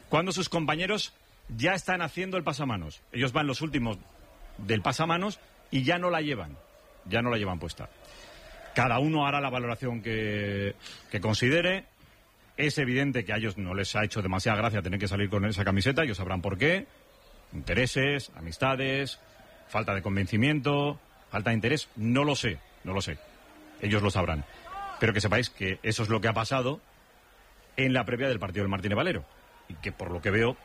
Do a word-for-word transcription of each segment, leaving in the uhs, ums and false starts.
cuando sus compañeros ya están haciendo el pasamanos. Ellos van los últimos del pasamanos y ya no la llevan, ya no la llevan puesta. Cada uno hará la valoración que, que considere. Es evidente que a ellos no les ha hecho demasiada gracia tener que salir con esa camiseta, ellos sabrán por qué. Intereses, amistades, falta de convencimiento, falta de interés, no lo sé, no lo sé. Ellos lo sabrán. Pero que sepáis que eso es lo que ha pasado en la previa del partido del Martínez Valero. Y que por lo que veo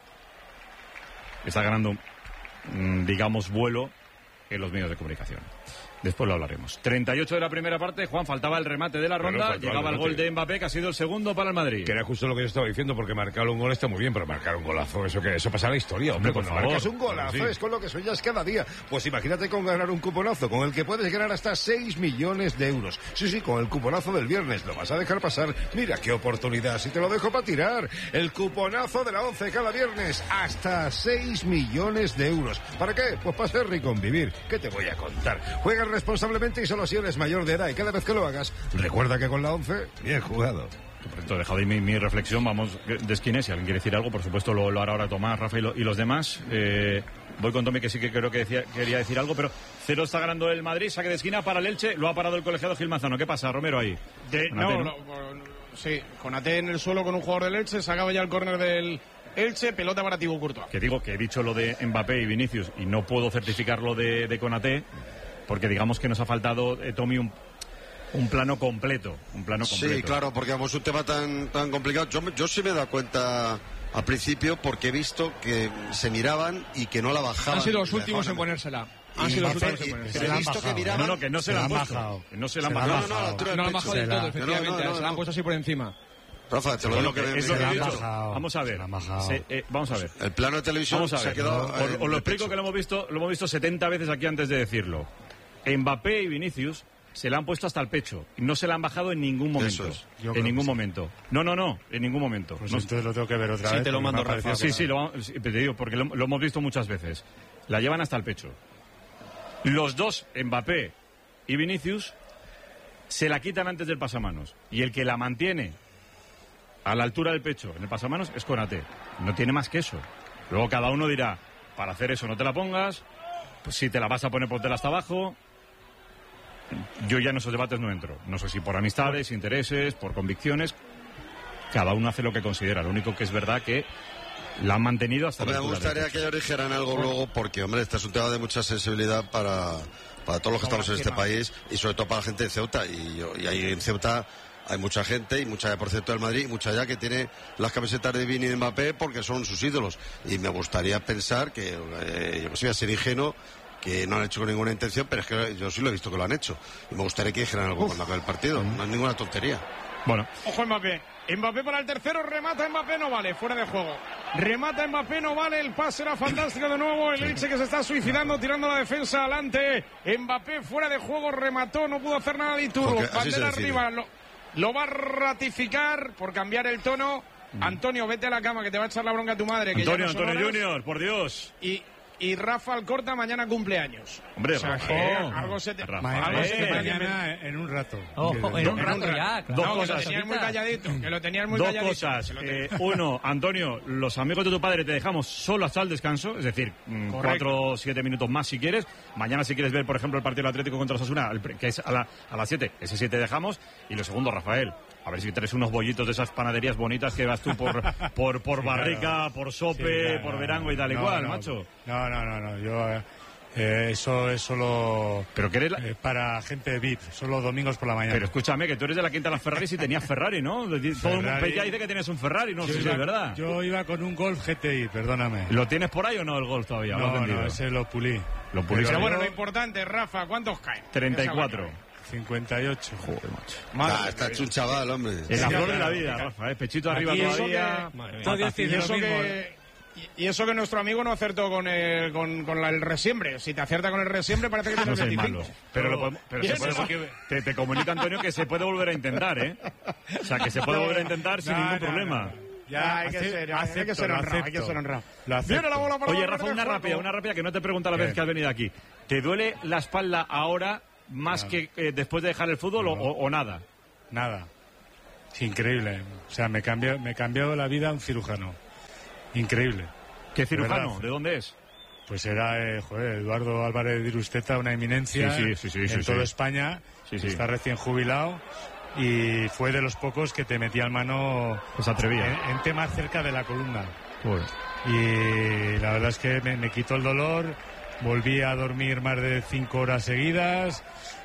está ganando, digamos, vuelo en los medios de comunicación. Después lo hablaremos. treinta y ocho de la primera parte, Juan, faltaba el remate de la ronda, claro, llegaba el, el gol de Mbappé, que ha sido el segundo para el Madrid. Que era justo lo que yo estaba diciendo, porque marcar un gol está muy bien, pero marcar un golazo, eso que eso pasa a la historia, hombre, cuando marcas un golazo, sí, es con lo que sueñas cada día. Pues imagínate con ganar un cuponazo, con el que puedes ganar hasta seis millones de euros. Sí, sí, con el cuponazo del viernes, ¿lo vas a dejar pasar? Mira qué oportunidad, si te lo dejo para tirar. El cuponazo de la once cada viernes, hasta seis millones de euros. ¿Para qué? Pues para ser rico en vivir. ¿Qué te voy a contar? Juega responsablemente y solo si eres mayor de edad, y cada vez que lo hagas, recuerda que con la once, bien jugado. He dejado ahí mi, mi reflexión, vamos de esquines. Si alguien quiere decir algo, por supuesto lo, lo hará ahora Tomás, Rafa y, lo, y los demás. Eh, voy con Tommy, que sí que creo que decía, quería decir algo, pero cero está ganando el Madrid, saque de esquina para el Elche, lo ha parado el colegiado Gil Manzano. ¿Qué pasa, Romero, ahí? De, no, ¿no? no, sí, Konaté en el suelo con un jugador del Elche, sacaba ya el córner del Elche, pelota para Thibaut Courtois. Que digo que he dicho lo de Mbappé y Vinicius y no puedo certificar lo de, de Konaté, porque digamos que nos ha faltado, eh, Tommy, un, un plano completo, un plano completo. Sí, claro, porque vamos, un tema tan tan complicado. Yo, yo sí me he dado cuenta al principio, porque he visto que se miraban y que no la bajaban. Han sido los últimos en ponérsela. Han sido los últimos en ponérsela. Pero he visto que miraban... No, no, que no se la han puesto. No se la han bajado. No, no, a la altura del pecho. No la han bajado del todo, efectivamente. Se la han puesto así por encima. Rafa, te lo digo que, que es lo que he dicho. Vamos a ver. Se, eh, vamos a ver. El plano de televisión vamos a se ver. ha quedado. Os, os lo explico, que lo hemos visto, lo hemos visto setenta veces aquí antes de decirlo. Mbappé y Vinicius se la han puesto hasta el pecho y no se la han bajado en ningún momento. Es. En ningún momento. No, no, no, en ningún momento. Pues no, entonces lo tengo que ver otra sí, vez. Te lo mando, Rafa. Sí, sí, lo, sí, te digo, porque lo, lo hemos visto muchas veces. La llevan hasta el pecho. Los dos, Mbappé y Vinicius, se la quitan antes del pasamanos. Y el que la mantiene a la altura del pecho en el pasamanos es Konaté. No tiene más que eso. Luego cada uno dirá, para hacer eso no te la pongas, pues si te la vas a poner, póntela hasta abajo. Yo ya en esos debates no entro. No sé si por amistades, intereses, por convicciones. Cada uno hace lo que considera. Lo único que es verdad que la han mantenido hasta la altura. Me gustaría que ellos dijeran algo luego, porque, hombre, este es un tema de mucha sensibilidad para, para todos los que estamos en este país y sobre todo para la gente de Ceuta. Y, y ahí en Ceuta hay mucha gente, y mucha por cierto del Madrid, y mucha ya que tiene las camisetas de Vini y de Mbappé porque son sus ídolos. Y me gustaría pensar que, eh, yo no sé, a ser ingenuo, que no han hecho con ninguna intención, pero es que yo sí lo he visto que lo han hecho. Y me gustaría que dijeran algo Uf. cuando acabe el partido. No es ninguna tontería. Bueno. Ojo Mbappé. Mbappé para el tercero, remata Mbappé, no vale, fuera de juego. Remata Mbappé, no vale, el pase era fantástico de nuevo, el Elche que se está suicidando, tirando la defensa adelante. Mbappé fuera de juego, remató, no pudo hacer nada de Iturbo. Bandera arriba, lo, lo va a ratificar por cambiar el tono. Mm. Antonio, vete a la cama que te va a echar la bronca a tu madre. Que Antonio, ya no Antonio Junior, por Dios. Y... Y Rafa Alcorta mañana cumpleaños. Hombre, o sea, Rafa, que oh, algo se te... Rafa, algo se te mañana en un rato. Oh, en, en un rato ya, claro. Dos no, cosas. Que lo tenías muy calladito. Que lo tenías muy Dos calladito. cosas. Eh, uno, Antonio, los amigos de tu padre te dejamos solo hasta el descanso. Es decir, mmm, cuatro o siete minutos más si quieres. Mañana si quieres ver, por ejemplo, el partido del Atlético contra Osasuna, que es a, la, a las siete. Ese siete dejamos. Y lo segundo, Rafael. A ver si traes unos bollitos de esas panaderías bonitas que vas tú por por, por sí, Barrica, claro. por Sope, sí, claro, por Verango y tal no, igual, no, macho. No, no, no, no. Yo... Eh... Eh, eso es solo ¿Pero que eres la... eh, para gente V I P, solo domingos por la mañana. Pero escúchame, que tú eres de la quinta de las Ferraris y tenías Ferrari, ¿no? Todo el mundo ya dice que tienes un Ferrari, no sé si es verdad. Yo iba con un Golf G T I, perdóname. ¿Lo tienes por ahí o no el Golf todavía? No, no, ese lo pulí. Lo pulí. Pero bueno, lo importante, Rafa, ¿cuántos caen? treinta y cuatro. cincuenta y ocho. Joder, macho. Ah, está hecho un chaval, hombre. Es la flor de la vida, Rafa, ¿eh? Pechito arriba todavía. Y eso que... Y eso que nuestro amigo no acertó con el con, con la, el resiembre. Si te acierta con el resiembre parece que tienes no veinticinco. Malo. Pero, lo podemos, pero se puede, te, te comunica Antonio que se puede volver a intentar, ¿eh? O sea, que se puede volver a intentar sin no, ningún no, problema. No. Ya, hay que ser, acepto, hay que ser honrado, hay que ser honrado. Viene la bola para Oye, Rafa, una rápida, una rápida que no te pregunto a la vez que has venido aquí. ¿Te duele la espalda ahora más no. que eh, después de dejar el fútbol no. o, o nada? Nada. Es increíble. O sea, me cambió, me cambió la vida un cirujano. increíble. ¿Qué cirujano? ¿De, ¿De dónde es? Pues era, eh, joder, Eduardo Álvarez de Irusteta, una eminencia sí, sí, sí, sí, en sí, toda sí. España, sí, sí. está recién jubilado y fue de los pocos que te metía el mano pues atrevía. En, en temas cerca de la columna. Joder. Y la verdad es que me, me quitó el dolor, volví a dormir más de cinco horas seguidas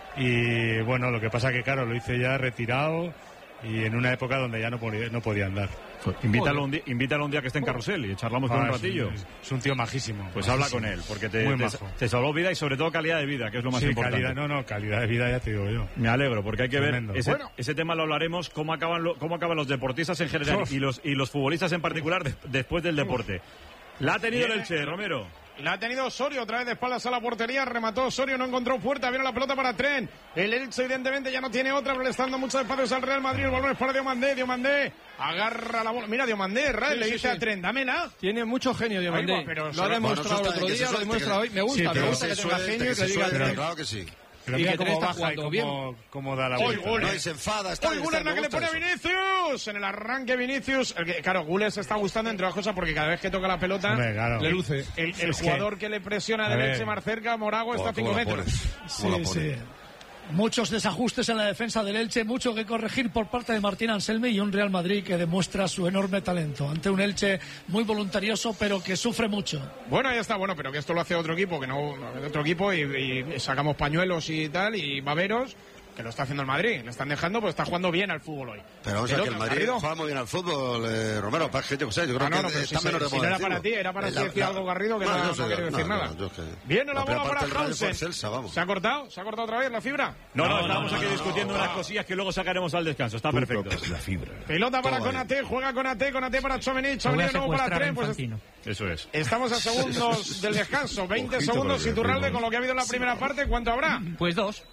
y bueno, lo que pasa que claro, lo hice ya retirado y en una época donde ya no podía, no podía andar. Pues invítalo, un día, invítalo un día que esté en Carrusel y charlamos ah, con un ratillo. Es un, es un tío majísimo. Pues majísimo. Habla con él, porque te, te, te salvó vida y sobre todo calidad de vida, que es lo más sí, importante. Calidad, no, no, calidad de vida ya te digo yo. Me alegro, porque hay que Tremendo. ver, ese, bueno. ese tema lo hablaremos, cómo acaban, lo, cómo acaban los deportistas en general y los, y los futbolistas en particular de, después del deporte. La ha tenido el Elche, Romero. La ha tenido Osorio, otra vez de espaldas a la portería, remató Osorio, no encontró puerta, viene la pelota para Tren. El Elche evidentemente ya no tiene otra, pero le está dando muchos espacios al Real Madrid, el balón es para Diomandé, Diomandé agarra la bola, mira Diomandé, Real, sí, le sí, dice sí. a Tren, dámela. Tiene mucho genio Diomandé, pero lo ha demostrado bueno, el otro día, lo demuestra hoy, me gusta, sí, me gusta que, que tenga genio y que diga Tren. Claro que sí. Pero mira cómo baja y cómo, cómo da la vuelta. Hoy, no, y se enfada. Está Hoy Guller la que le pone a Vinicius. En el arranque Vinicius. El que, claro, Guller se está gustando entre las cosas porque cada vez que toca la pelota Hombre, claro. le luce. El, el jugador que, que le presiona de derecha más cerca, Morago, está a cinco metros. Sí, sí. Muchos desajustes en la defensa del Elche, mucho que corregir por parte de Martín Anselmi y un Real Madrid que demuestra su enorme talento ante un Elche muy voluntarioso pero que sufre mucho. Bueno, ahí está, bueno, pero que esto lo hace otro equipo, que no otro equipo y, y sacamos pañuelos y tal y baberos. Que lo está haciendo el Madrid, le están dejando, pues está jugando bien al fútbol hoy. Pero vamos a ver que el Madrid Garrido juega muy bien al fútbol, eh, Romero, para que yo, sé, yo creo ah, no, no, que está si menos se, de si no era para ti, era para si decir algo Garrido que no, no, no, no quiere decir no, nada. No, que... Viene la, la bola para Hansen. ¿Se ha cortado? ¿Se ha cortado otra vez la fibra? No, no, estábamos aquí discutiendo unas cosillas que luego sacaremos al descanso, está perfecto. La fibra. Pelota para Konaté, juega Konaté, Konaté para Tchouaméni, Tchouaméni de nuevo para Tren, pues eso es. Estamos a segundos del descanso, veinte segundos Iturralde con lo que ha habido en la primera parte, ¿cuánto habrá? Pues dos.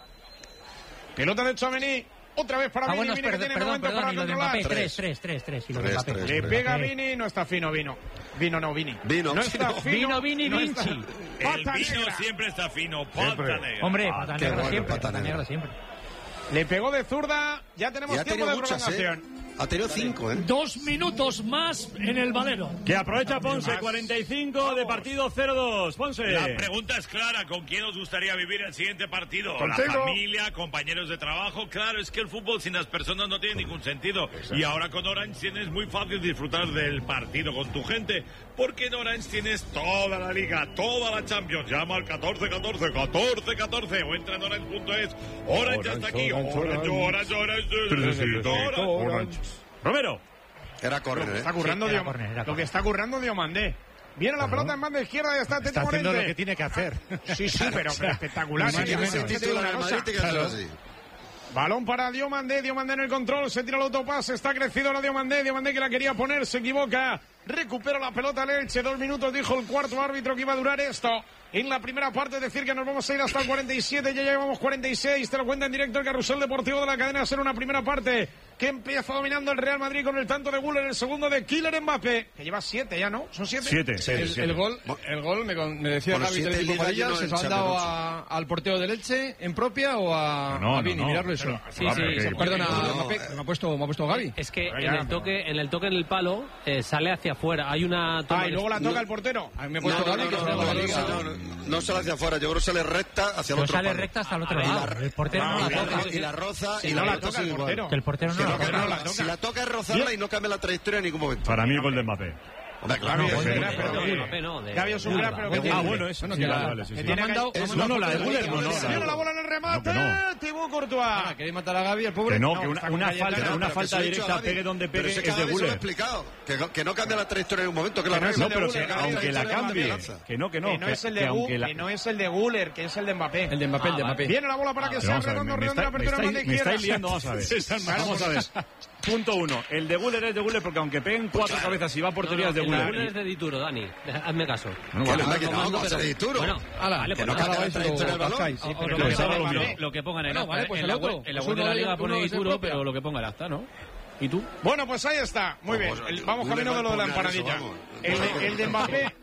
Pelota de Tchouaméni, otra vez para ah, Vini, bueno, Vini perdón, que tiene perdón, momento perdón, para y lo de controlar. Mbappé, tres, tres, tres, tres, y lo de Mbappé. Le pega Vini, no está fino Vino. Vino no, Vini. Vino. No está fino. Vino, Vini, no Vinci. Está... El Vino siempre está fino, pata negra. Hombre, pata negra bueno, siempre, pata pata negra siempre. Le pegó de zurda, ya tenemos ya tiempo de muchas, prolongación. ¿eh? Ha tenido cinco, ¿eh? Dos minutos más en el Valero. Que aprovecha Ponce, cuarenta y cinco de partido cero dos. Ponce. La pregunta es clara, ¿con quién os gustaría vivir el siguiente partido? Contigo. La familia, compañeros de trabajo. Claro, es que el fútbol sin las personas no tiene ningún sentido. Exacto. Y ahora con Orange tienes muy fácil disfrutar del partido con tu gente, porque en Orange tienes toda la liga, toda la Champions. Llama al catorce catorce, catorce catorce o entra en orange punto es. Orange ya está aquí. Orange, Orange, Orange, Orange, Orange, Orange. Romero. Era córner, lo que ¿eh? está currando sí, Dio, corner, lo que está currando Diomandé. Viene la pelota en banda izquierda y está Tete Está haciendo Morente. lo que tiene que hacer. Sí, sí, pero, pero espectacular. Si quieres el título del Madrid, te quedas así. Balón para Diomandé, Diomandé en el control, se tira el autopase, está crecido la Diomandé, Diomandé que la quería poner, se equivoca, recupera la pelota el Elche, dos minutos dijo el cuarto árbitro que iba a durar esto. En la primera parte decir que nos vamos a ir hasta el cuarenta y siete, ya llevamos cuarenta y seis, te lo cuenta en directo el Carrusel Deportivo de la cadena SER, una primera parte que empieza dominando el Real Madrid con el tanto de Güler, el segundo de Kylian Mbappé, que lleva siete ya, ¿no? ¿Son siete? Siete. El, siete. el gol, el gol me, me decía Bueno, Gaby siete del equipo ligas Padilla, lleno ¿se en lo han dado Champions. a, al portero del Elche en propia o a, No, a Vini? no, no. Mirarlo eso. Sí, Ah, sí, pero se que- Perdona, no, Mbappé, eh. me ha puesto, me ha puesto Gaby. Es que Pero en ya, el toque, en el toque en el palo eh, sale hacia afuera. Hay una toma Ah, y luego la toca el portero. A mí me ha No, puesto no, Gaby no, que no, se llama no, la no, liga. no, no, no sale hacia afuera, yo creo que sale recta hacia el No otro sale palo. recta hasta el otro Ah, y lado. la- El portero no Ah, la y la- toca. Y la roza, Si y no la la roza toca el igual. portero. Que el portero no Si la la toca. no la toca, toca. si la toca es rozarla y no cambia la trayectoria en ningún momento. Para mí, gol de Mbappé. Hombre, claro. Gaby es un Bueno, crack, pero no, que- Mbappé no, de- Gaby es un de- crack, pero de- que tiene- Ah, bueno, eso. Bueno, Sí, que vale, la- vale, sí, que sí. tiene Me ha mandado- que- me ha es- mandado no, no, la de fotos Güler, no, no, de- la- Viene la bola en el remate. No, Thibaut Courtois. Ah, ¿queréis matar a Gaby, el pobre? Que no, No, que una, está con una Cayetano, falta, pero una que falta se lo he dicho directa, a Gaby. pegue donde Pero pegue, ese es de Gaby se lo he Güler. explicado. Que, que no cambia la trayectoria en un momento, que la Que no es regla. No, pero de que Güler, aunque Gaby, la es de cambie, Mbappé. que no, que no, Que no es el de que Gu- aunque la... que no es el de Guller, que es el de Mbappé. El de Mbappé, el de Ah, Mbappé. Viene la bola para que Pero sea vamos a ver, redondo, me, me redondo la está- me apertura de banda estáis, me estáis izquierda. liando, vamos a ver. Vamos a ver. Punto uno. El de Güler es de Güler porque aunque peguen cuatro cabezas y va a portería es de el de Güler Güler. es de Dituro, Dani. Hazme caso. No, Que vale. le va a quitar, Comando, vamos a pero- hacer Dituro. Bueno, Ala, vale, que pues no nada. cambia la eso lo trayectoria del balón. buscáis. O- o Sí, lo pero que Pues ponga ahora en lo la mismo. web- lo que ponga en el Bueno, acta, vale, pues en el la otro. web, en la Es web de uno la de- liga uno pone es el Dituro, propio. pero lo que ponga el acta, ¿no? ¿Y tú? Bueno, pues ahí está. Muy bien. Pues, El- vamos Güler camino va de lo de la a impugnar eso, empanadilla. vamos. El de, el de Mbappé,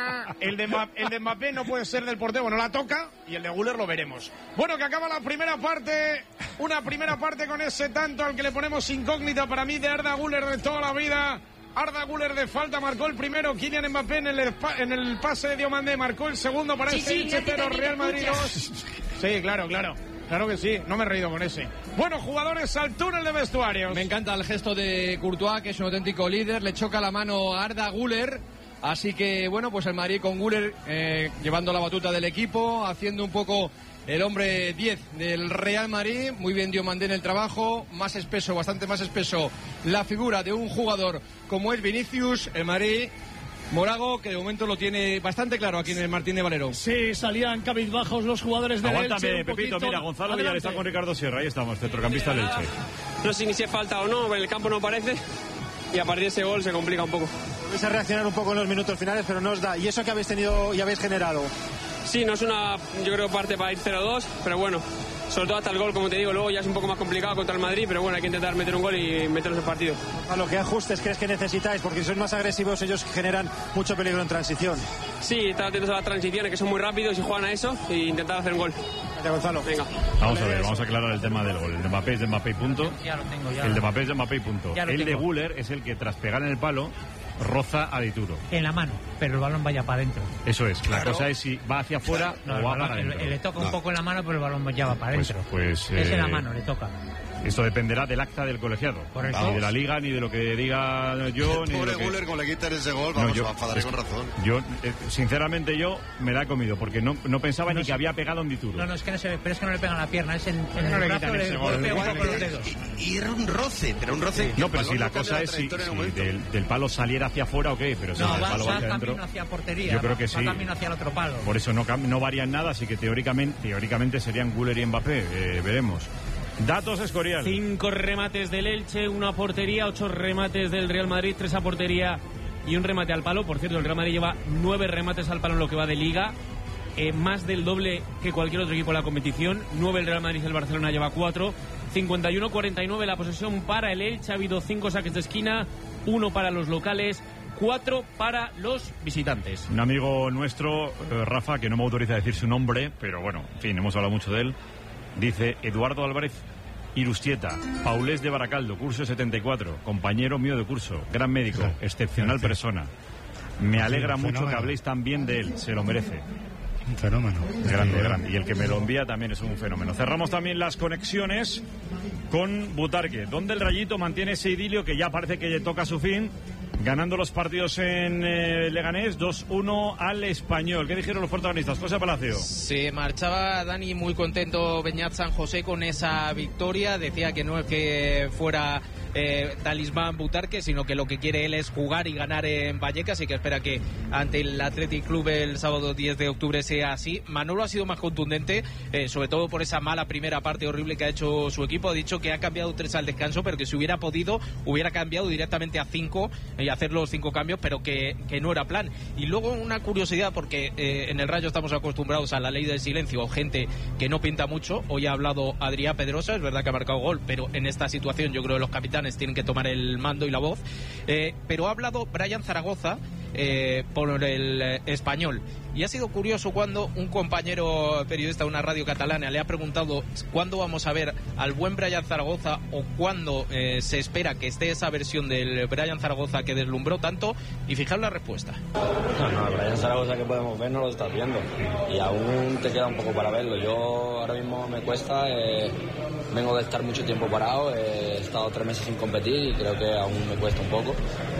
el de Mbappé, el de Mbappé no puede ser del portero, bueno, la toca y el de Güler lo veremos. Bueno, que acaba la primera parte, una primera parte con ese tanto al que le ponemos incógnita para mí de Arda Güler de toda la vida. Arda Güler de falta, marcó el primero. Kylian Mbappé en el, en el pase de Diomandé, marcó el segundo para sí, este sí, Elche, pero Real Madrid dos. Sí, claro, claro. Claro que sí, no me he reído con ese. Bueno, jugadores al túnel de vestuarios. Me encanta el gesto de Courtois, que es un auténtico líder. Le choca la mano a Arda Güler. Así que, bueno, pues el Madrid con Güler eh, llevando la batuta del equipo, haciendo un poco el hombre diez del Real Madrid. Muy bien Diomandé en el trabajo, más espeso, bastante más espeso la figura de un jugador como es Vinicius. El Madrid, Morago, que de momento lo tiene bastante claro aquí en el Martín de Valero. Sí, salían cabizbajos los jugadores del Elche. Aguántame, Pepito, mira, Gonzalo Villar está con Ricardo Sierra, ahí estamos, centrocampista del Elche. No sé ni si es falta o no, el campo no parece, y a partir de ese gol se complica un poco. Vais a reaccionar un poco en los minutos finales, pero no os da. ¿Y eso que habéis tenido y habéis generado? Sí, no es una, yo creo, parte para ir cero dos, pero bueno, sobre todo hasta el gol, como te digo, luego ya es un poco más complicado contra el Madrid, pero bueno, hay que intentar meter un gol y meternos en partido. A lo que ajustes crees que necesitáis, porque si sois más agresivos ellos generan mucho peligro en transición. Sí, estar atentos a las transiciones, que son muy rápidos y juegan a eso, e intentar hacer un gol. Gracias, Gonzalo. Venga. Vamos a ver, vamos a aclarar el tema del gol. El de Mbappé es de Mbappé y punto. Ya lo tengo, ya. El de Mbappé es de Mbappé y punto. Ya lo El tengo. de Güler es el que tras pegar en el palo roza a Dituro. En la mano, pero el balón vaya para adentro. Eso es, Claro. la cosa es si va hacia afuera No, o el va balón- para el- adentro. le toca un No. poco en la mano, pero el balón ya va para Pues, adentro. pues, es en la eh, mano, le toca. Esto dependerá del acta del colegiado. Por eso. Ni de la liga, ni de lo que diga yo, ni de Pobre lo que... Güler, con le quitan ese gol, No, vamos, yo- se va a enfadar es con que razón. Yo, eh, sinceramente, yo me la he comido, porque no, no pensaba No ni sé. que había pegado en Dituro. No, no, es que no se ve, pero es que no le pegan la pierna, es en, en no el le brazo, quitan le ese gol. golpea un Igual poco los dedos. Y era un roce, pero un roce. No, el pero balón si la no cambia cosa es si, trayectoria en un si momento. del, del palo saliera hacia afuera o qué, pero si No, el va, palo va va hacia camino adentro. hacia portería, Yo creo va, que va sí. camino hacia el otro palo. Por eso no, cam- no varían nada, así que teóricamente, teóricamente serían Güler y Mbappé. Eh, veremos. Datos, Escorial. Cinco remates del Elche, una a portería, ocho remates del Real Madrid, tres a portería y un remate al palo. Por cierto, el Real Madrid lleva nueve remates al palo en lo que va de Liga, eh, más del doble que cualquier otro equipo en la competición. Nueve el Real Madrid y el Barcelona lleva cuatro. cincuenta y uno cuarenta y nueve la posesión para el Elche. Ha habido cinco saques de esquina, uno para los locales, cuatro para los visitantes. Un amigo nuestro, eh, Rafa, que no me autoriza a decir su nombre, pero bueno, en fin, hemos hablado mucho de él, dice Eduardo Álvarez Irustieta, Paulés de Baracaldo, curso setenta y cuatro, compañero mío de curso, gran médico, excepcional persona. Me alegra mucho fenómeno. que habléis tan bien de él, se lo merece. Un fenómeno. Grande, grande. Y el que me lo envía también es un fenómeno. Cerramos también las conexiones con Butarque, donde el Rayito mantiene ese idilio que ya parece que toca su fin, ganando los partidos en eh, Leganés dos uno al Español. ¿Qué dijeron los protagonistas? José Palacio. Se marchaba Dani muy contento, Beñat San José, con esa victoria. Decía que no es que fuera eh, talismán Butarque, sino que lo que quiere él es jugar y ganar en Vallecas, y que espera que ante el Athletic Club el sábado diez de octubre sea así. Manolo ha sido más contundente, eh, sobre todo por esa mala primera parte horrible que ha hecho su equipo. Ha dicho que ha cambiado tres al descanso, pero que si hubiera podido hubiera cambiado directamente a cinco y hacer los cinco cambios, pero que, que no era plan. Y luego una curiosidad, porque eh, en el Rayo estamos acostumbrados a la ley del silencio, o gente que no pinta mucho. Hoy ha hablado Adrián Pedrosa, es verdad que ha marcado gol, pero en esta situación yo creo que los capitanes tienen que tomar el mando y la voz. Eh, pero ha hablado Brian Zaragoza eh, por el eh, Español. Y ha sido curioso cuando un compañero periodista de una radio catalana le ha preguntado cuándo vamos a ver al buen Brian Zaragoza, o cuándo eh, se espera que esté esa versión del Brian Zaragoza que deslumbró tanto, y fijaos la respuesta. No, no, el Brian Zaragoza que podemos ver no lo estás viendo, y aún te queda un poco para verlo. Yo ahora mismo me cuesta, eh, vengo de estar mucho tiempo parado, eh, he estado tres meses sin competir y creo que aún me cuesta un poco.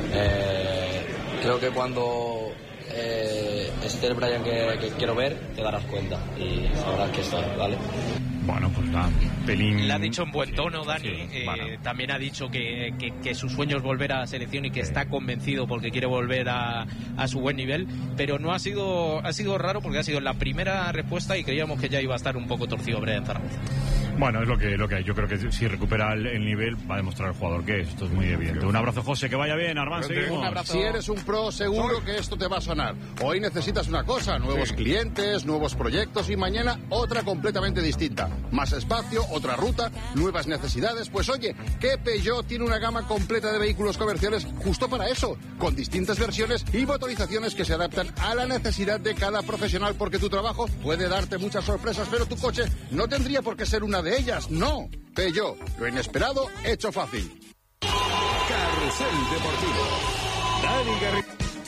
Eh, creo que cuando eh, esté el Brian que, que quiero ver, te darás cuenta y sabrás que está, ¿vale? Bueno, pues nada, pelín... Le ha dicho en buen tono, Dani. Sí, eh, bueno. También ha dicho que, que, que su sueño es volver a la selección y que está convencido porque quiere volver a, a su buen nivel. Pero no ha sido, ha sido raro, porque ha sido la primera respuesta y creíamos que ya iba a estar un poco torcido Brian Zaragoza. Bueno, es lo que, lo que hay. Yo creo que si recupera el, el nivel va a demostrar el jugador que es. Esto es muy evidente. Un abrazo, José, que vaya bien. Armán, seguimos. Un abrazo. Si eres un pro, seguro que esto te va a sonar. Hoy necesitas una cosa, nuevos Sí. clientes, nuevos proyectos, y mañana otra completamente distinta. Más espacio, otra ruta, nuevas necesidades. Pues oye, que Peugeot tiene una gama completa de vehículos comerciales justo para eso, con distintas versiones y motorizaciones que se adaptan a la necesidad de cada profesional, porque tu trabajo puede darte muchas sorpresas, pero tu coche no tendría por qué ser una de ellas. No, Peugeot, lo inesperado hecho fácil. Carrusel Deportivo. Dani Garrido.